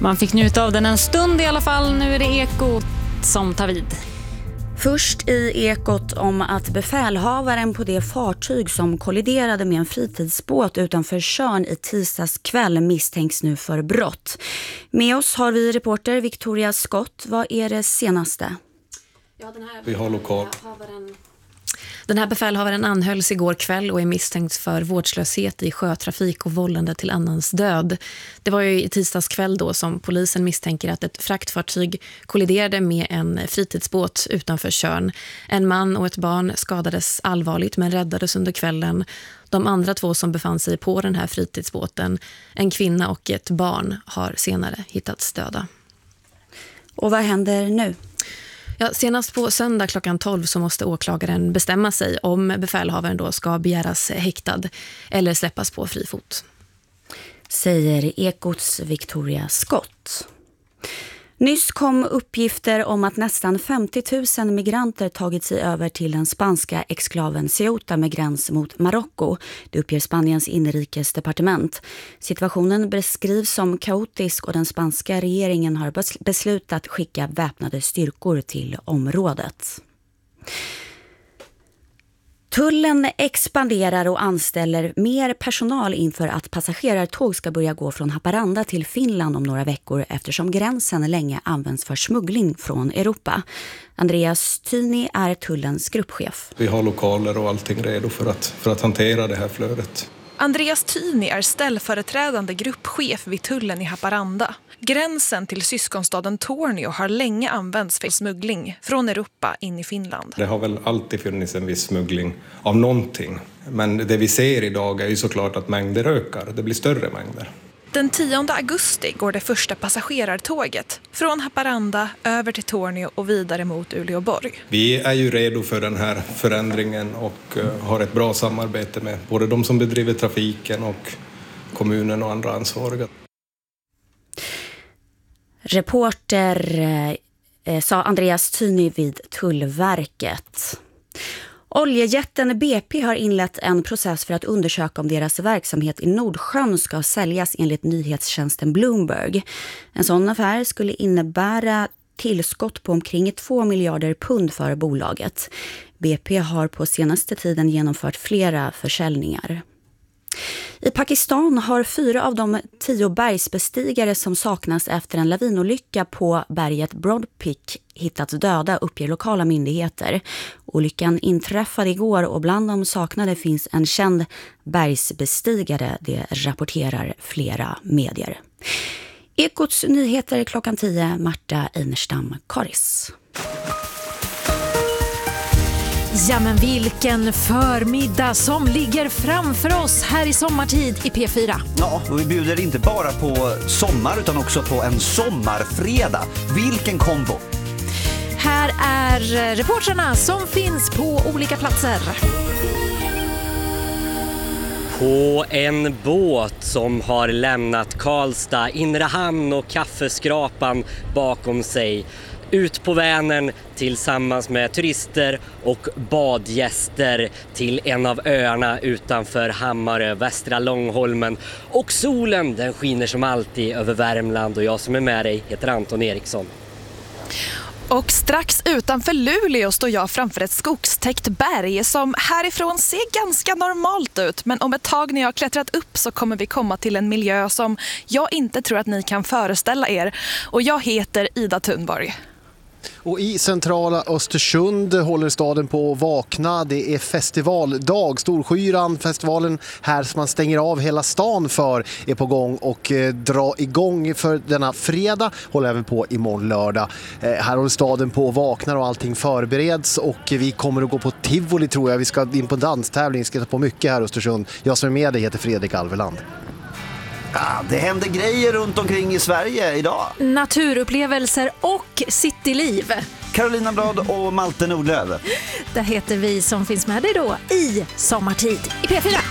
Man fick njuta av den en stund i alla fall. Nu är det Ekot som tar vid. Först i Ekot om att befälhavaren på det fartyg som kolliderade med en fritidsbåt utanför Tjörn i tisdags kväll misstänks nu för brott. Med oss har vi reporter Victoria Scott. Vad är det senaste? Ja, vi har lokal. Den här befälhavaren anhölls igår kväll och är misstänkt för vårdslöshet i sjötrafik och vållande till annans död. Det var ju i tisdags kväll då som polisen misstänker att ett fraktfartyg kolliderade med en fritidsbåt utanför Tjörn. En man och ett barn skadades allvarligt men räddades under kvällen. De andra två som befann sig på den här fritidsbåten, en kvinna och ett barn, har senare hittats döda. Och vad händer nu? Ja, senast på söndag klockan 12 så måste åklagaren bestämma sig om befälhavaren då ska begäras häktad eller släppas på fri fot. Säger Ekots Victoria Scott. Nyss kom uppgifter om att nästan 50 000 migranter tagit sig över till den spanska exklaven Ceuta med gräns mot Marocko. Det uppger Spaniens inrikesdepartement. Situationen beskrivs som kaotisk och den spanska regeringen har beslutat skicka väpnade styrkor till området. Tullen expanderar och anställer mer personal inför att passagerartåg ska börja gå från Haparanda till Finland om några veckor eftersom gränsen länge används för smuggling från Europa. Andreas Tyni är tullens gruppchef. Vi har lokaler och allting redo för att hantera det här flödet. Andreas Tyni är ställföreträdande gruppchef vid tullen i Haparanda. Gränsen till syskonstaden Tornio har länge använts för smuggling från Europa in i Finland. Det har väl alltid funnits en viss smuggling av någonting. Men det vi ser idag är ju såklart att mängder ökar. Det blir större mängder. Den 10 augusti går det första passagerartåget från Haparanda över till Tornio och vidare mot Uleåborg. Vi är ju redo för den här förändringen och har ett bra samarbete med både de som bedriver trafiken och kommunen och andra ansvariga. Reporter sa Andreas Tyni vid Tullverket. Oljejätten BP har inlett en process för att undersöka om deras verksamhet i Nordsjön ska säljas enligt nyhetstjänsten Bloomberg. En sån affär skulle innebära tillskott på omkring 2 miljarder pund för bolaget. BP har på senaste tiden genomfört flera försäljningar. I Pakistan har 4 av de 10 bergsbestigare som saknas efter en lavinolycka på berget Broad Peak hittats döda, uppger lokala myndigheter. Olyckan inträffade igår och bland de saknade finns en känd bergsbestigare, det rapporterar flera medier. Ekots nyheter klockan 10, Marta Einerstam-Karis. Ja, men vilken förmiddag som ligger framför oss här i sommartid i P4. Ja, och vi bjuder inte bara på sommar utan också på en sommarfredag. Vilken kombo! Här är reportrarna som finns på olika platser. På en båt som har lämnat Karlstad, Inre hamn och kaffeskrapan bakom sig. Ut på Vänern tillsammans med turister och badgäster till en av öarna utanför Hammarö, Västra Långholmen. Och solen, den skiner som alltid över Värmland och jag som är med dig heter Anton Eriksson. Och strax utanför Luleå står jag framför ett skogstäckt berg som härifrån ser ganska normalt ut. Men om ett tag när jag har klättrat upp så kommer vi komma till en miljö som jag inte tror att ni kan föreställa er. Och jag heter Ida Thunborg. Och i centrala Östersund håller staden på att vakna. Det är festivaldag. Storskyran, festivalen här som man stänger av hela stan för, är på gång och drar igång för denna fredag. Håller även på imorgon lördag. Här håller staden på att vakna och allting förbereds. Och vi kommer att gå på Tivoli tror jag. Vi ska in på danstävling. Vi ska ta på mycket här i Östersund. Jag som är med dig heter Fredrik Alveland. Ja, det händer grejer runt omkring i Sverige idag. Naturupplevelser och cityliv. Carolina Blad och Malte Nordlöv. Det heter vi som finns med dig då i sommartid i P4.